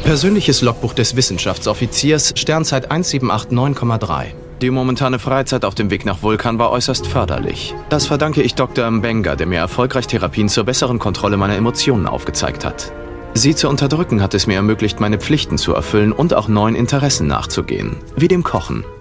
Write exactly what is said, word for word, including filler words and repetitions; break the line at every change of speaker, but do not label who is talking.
Persönliches Logbuch des Wissenschaftsoffiziers, Sternzeit eins sieben acht neun Komma drei. Die momentane Freizeit auf dem Weg nach Vulkan war äußerst förderlich. Das verdanke ich Doktor Mbenga, der mir erfolgreich Therapien zur besseren Kontrolle meiner Emotionen aufgezeigt hat. Sie zu unterdrücken hat es mir ermöglicht, meine Pflichten zu erfüllen und auch neuen Interessen nachzugehen, wie dem Kochen.